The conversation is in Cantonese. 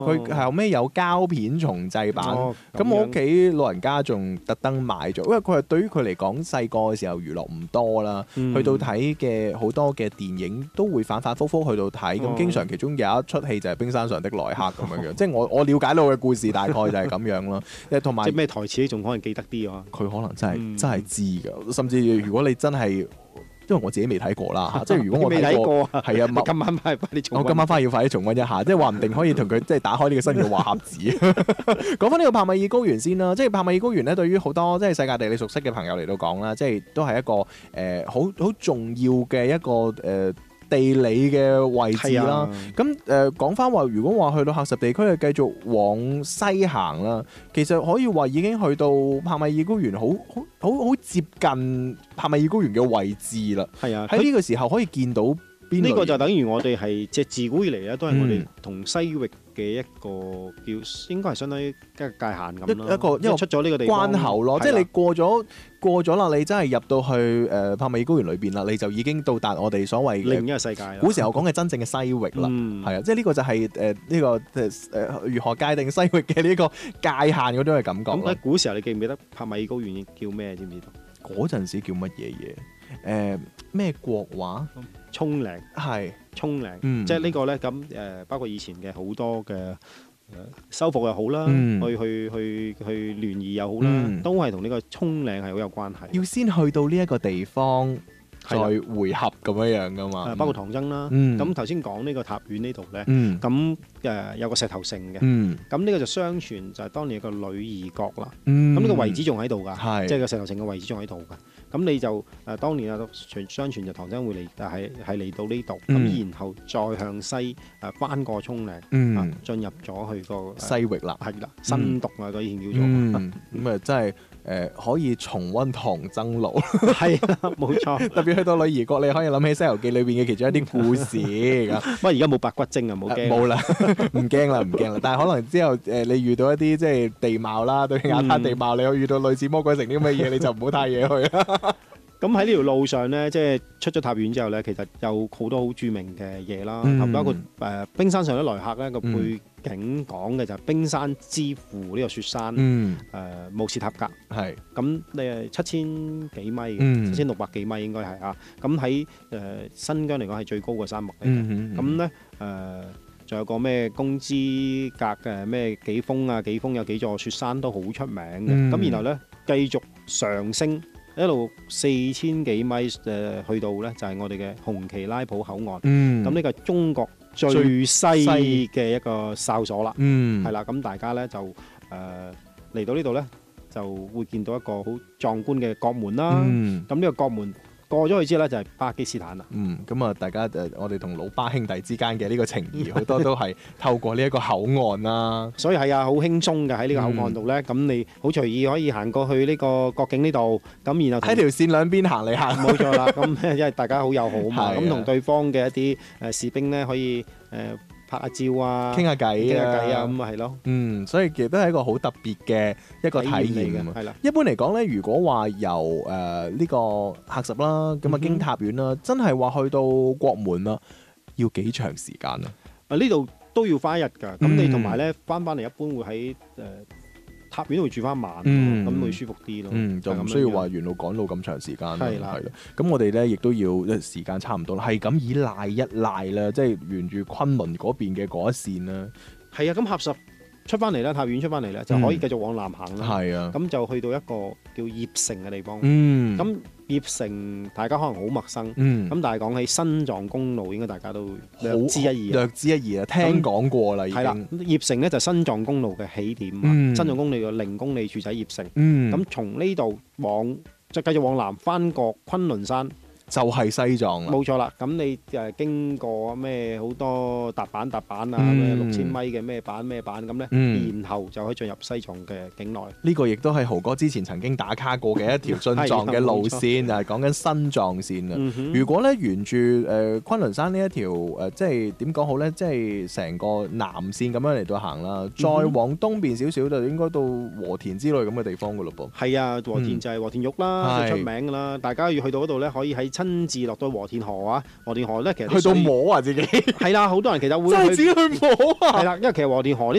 佢後尾有膠片重製版。 哦咁我屋企老人家仲特登買咗，因為佢係對於佢嚟講細個嘅時候娛樂唔多啦，去到睇嘅好多嘅電影都會反反覆覆去到睇，咁經常其中有一出戲就係《冰山上的來客》咁樣樣，即係我了解到嘅故事大概就係咁樣咯。同埋即係咩台詞仲可能記得啲啊？ 佢可能真係知㗎，甚至如果你真係。因為我自己未睇過啦，即係如果我未睇過啊， 係啊， 今晚快啲重溫。 我今晚翻去要快啲重溫一下，即係話唔定可以同佢即係打開呢個新嘅話匣子。講翻呢個帕米爾高原先啦，即係帕米爾高原咧，對於好多即係世界地理熟悉嘅朋友嚟到講啦，即係都係一個好重要嘅一個地理嘅位置啦。咁講翻話，如果話去到喀什地區，係繼續往西行啦，其實可以話已經去到帕米爾高原好接近帕米爾高原嘅位置啦。 係啊， 喺呢個時候可以見到邊呢個就等於我哋係即係自古以嚟咧，都係我哋同西域嘅一個叫應該係相當於一個界限咁咯。一個出咗呢個地方關口咯，即係你過咗啦，你真係入到去帕米爾高原裏邊啦，你就已經到達我哋所謂另一個世界啦。 古時候講嘅真正嘅西域啦，係啊，即係呢個就係呢個如何界定西域嘅呢個界限嗰種嘅感覺。 咁喺古時候，你記唔記得帕米爾高原叫咩？知唔知道？ 嗰陣時叫乜嘢嘢？咩國話？ 蔥嶺係蔥嶺，即係呢個咧咁包括以前嘅好多嘅修復又好啦，去聯誼又好啦，都係同呢個蔥嶺係好有關係。 要先去到呢一個地方，再會合咁樣噶嘛。 包括唐僧啦，咁頭先講呢個塔院呢度咧，咁有個石頭城嘅，咁呢個就相傳就係當年有個女兒國啦，咁呢個遺址仲喺度㗎，即係個石頭城嘅遺址仲喺度㗎。咁你就當年相傳就唐僧會嚟，但係嚟到呢度，咁然後再向西翻過蔥嶺，進入咗去個西域啦， 係啦，新毒啊嗰以前叫做， 咁真係可以重溫唐僧路， 係啦，冇錯。 特別去到女兒國，你可以諗起《西遊記》裏邊嘅其中一啲故事。 不過而家冇白骨精啊，冇驚。 冇啦，唔驚啦。但係可能之後你遇到一啲即係地貌啦，對亞灘地貌，你又遇到類似魔鬼城啲咁嘅嘢，你就唔好太嘢去啦。 咁喺呢條路上咧，即係出咗塔院之後咧，其實有好多好著名嘅嘢啦，包括冰山上的來客咧個背景講嘅就係冰山之父呢個雪山，慕士塔格係咁，7000幾米嘅，7600幾米應該係啊。咁喺新疆嚟講係最高嘅山脈嚟嘅。咁咧仲有個咩工資格嘅咩幾峰啊，幾峰有幾座雪山都好出名嘅。咁然後咧繼續上升。一路4000幾米去到咧，就係我哋嘅紅旗拉普口岸。咁呢個係中國最西嘅一個哨所啦。係啦，咁大家咧就嚟到呢度咧，就會見到一個好壯觀嘅國門啦。咁呢個國門過咗去之後咧，就係巴基斯坦啦。 咁啊，大家我哋同老巴兄弟之間嘅呢個情誼，好多都係透過呢一個口岸啦。 所以係啊，好輕鬆嘅喺呢個口岸度咧，咁你好隨意可以行過去呢個國境呢度，咁然後喺條線兩邊行嚟行。 冇錯啦，咁因為大家好友好嘛，咁同對方嘅一啲士兵咧可以拍下照啊，傾下偈啊，咁啊係咯。 所以其實都係一個好特別嘅一個體驗嚟嘅。係啦，一般嚟講咧，如果話由呢個喀什啦，咁啊經塔院啦，真係話去到國門啦，要幾長時間啊？ 呢度都要花一日㗎。咁你同埋咧翻嚟一般會喺塔院度住翻晚，咁會舒服啲咯。 就唔需要話沿路趕路咁長時間。係啦，咁我哋咧亦都要時間差唔多啦，係咁依賴一賴啦，即係沿住昆侖嗰邊嘅嗰一線啦。 係啊，咁喀什出翻嚟啦，塔院出翻嚟啦，就可以繼續往南行啦。係啊，咁就去到一個叫葉城嘅地方。咁葉城大家可能好陌生，咁但係講起新藏公路，應該大家都略知一二啊，聽講過啦已經。係啦，葉城咧就新藏公路嘅起點啊，新藏公路嘅0公里處就喺葉城。咁從呢度再繼續往南翻過昆崙山， 就係西藏啦。 冇錯啦，咁你經過咩好多踏板啊，咩6000米嘅咩板咁咧，然後就可以進入西藏嘅境內。 呢個亦都係豪哥之前曾經打卡過嘅一條進藏嘅路線，就係講緊新藏線啊。如果咧沿住昆崙山呢一條即係點講好咧，即係成個南線咁樣嚟到行啦，再往東邊少少就應該到和田之類咁嘅地方噶咯噃。 係啊，和田就係和田玉啦，最出名噶啦。大家要去到嗰度咧，可以喺親自落到和田河啊！和田河咧，其實去到摸啊自己。 係啦，好多人其實會真係自己去摸啊！ 係啦，因為其實和田河啲